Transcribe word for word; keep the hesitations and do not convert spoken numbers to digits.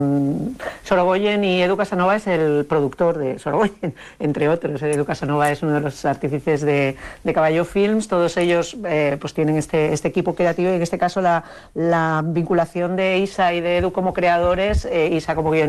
Sorogoyen y Edu Casanova es el productor de Sorogoyen, entre otros. Edu Casanova es uno de los artífices de, de Caballo Films. Todos ellos eh, pues tienen este, este equipo creativo y en este caso la, la vinculación de Isa y de Edu como creadores, eh, Isa como guionista.